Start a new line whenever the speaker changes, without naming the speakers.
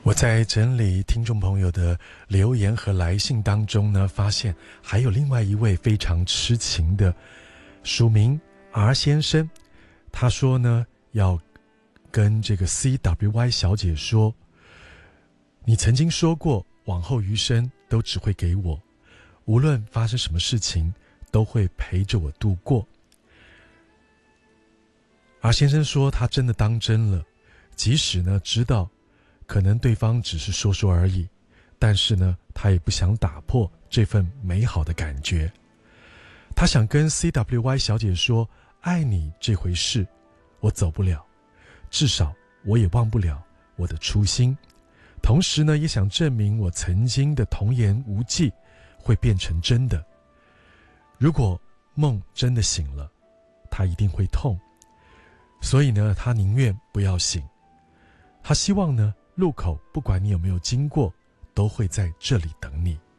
我在整理听众朋友的留言和来信当中呢，发现还有另外一位非常痴情的署名 R 先生，他说呢，要跟这个 CWY 小姐说，你曾经说过往后余生都只会给我，无论发生什么事情都会陪着我度过。R 先生说他真的当真了，即使呢知道可能对方只是说说而已，但是呢他也不想打破这份美好的感觉。他想跟 CWY 小姐说，爱你这回事我走不了，至少我也忘不了我的初心，同时呢也想证明我曾经的童言无忌会变成真的。如果梦真的醒了，他一定会痛，所以呢他宁愿不要醒。他希望呢路口不管你有没有经过，都会在这里等你。